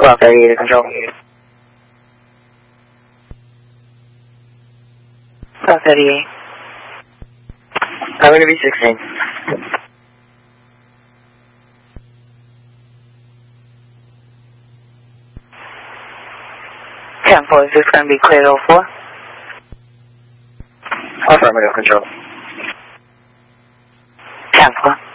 Well, 38 to control. Well, 38. I'm going to be 16. Tempo, is this going to be cleared 04? Affirmative control. Tempo.